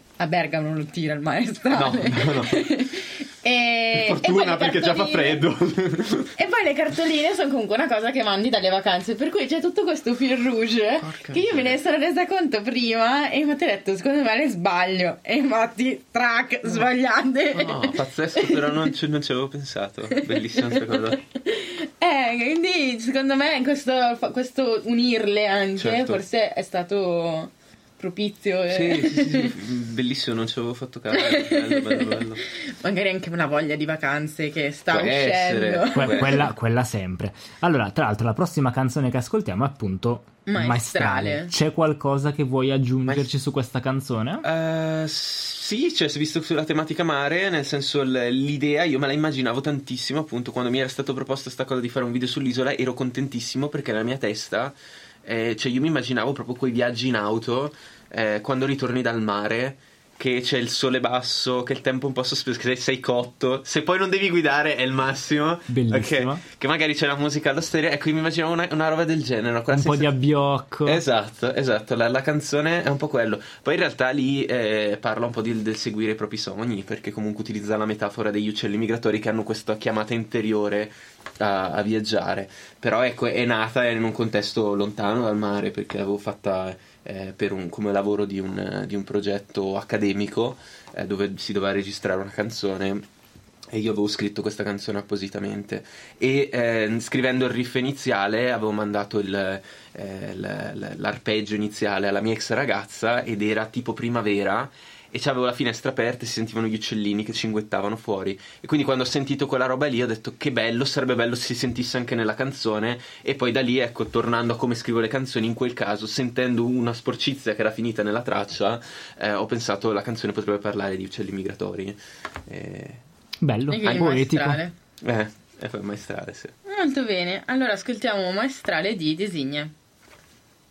a Bergamo non lo tira il maestrale. No. Per fortuna, perché già fa freddo. E poi le cartoline sono comunque una cosa che mandi dalle vacanze, per cui c'è tutto questo fil rouge. Porca che io me ne sono resa conto prima e mi ho detto secondo me le sbaglio, e infatti sbagliate. No, pazzesco, però non ci avevo pensato. Bellissima questa cosa. Quindi secondo me questo unirle anche, certo, forse è stato propizio. Sì, bellissimo, non ci avevo fatto caso. Bello. Magari anche una voglia di vacanze che sta uscendo. Quella sempre. Allora, tra l'altro, la prossima canzone che ascoltiamo è appunto Maestrale. C'è qualcosa che vuoi aggiungerci su questa canzone? Sì, cioè, visto sulla tematica mare, nel senso l'idea io me la immaginavo tantissimo, appunto, quando mi era stato proposto sta cosa di fare un video sull'isola ero contentissimo, perché nella mia testa cioè io mi immaginavo proprio quei viaggi in auto quando ritorni dal mare, che c'è il sole basso, che il tempo è un po' sospeso, che sei cotto, se poi non devi guidare è il massimo. Bellissimo. Che magari c'è la musica allo stereo. Ecco, io mi immaginavo una roba del genere, un po' di abbiocco. Esatto, la canzone è un po' quello. Poi in realtà lì parla un po' del seguire i propri sogni, perché comunque utilizza la metafora degli uccelli migratori che hanno questa chiamata interiore a viaggiare. Però ecco, è nata in un contesto lontano dal mare, perché l'avevo fatta come lavoro di un progetto accademico dove si doveva registrare una canzone, e io avevo scritto questa canzone appositamente, e scrivendo il riff iniziale avevo mandato l'arpeggio iniziale alla mia ex ragazza, ed era tipo primavera e c'avevo la finestra aperta e si sentivano gli uccellini che cinguettavano fuori, e quindi quando ho sentito quella roba lì ho detto che bello, sarebbe bello se si sentisse anche nella canzone. E poi da lì, ecco, tornando a come scrivo le canzoni, in quel caso sentendo una sporcizia che era finita nella traccia, ho pensato la canzone potrebbe parlare di uccelli migratori. Bello, poetico. E poi Maestrale, sì. Molto bene, allora ascoltiamo Maestrale di Designa.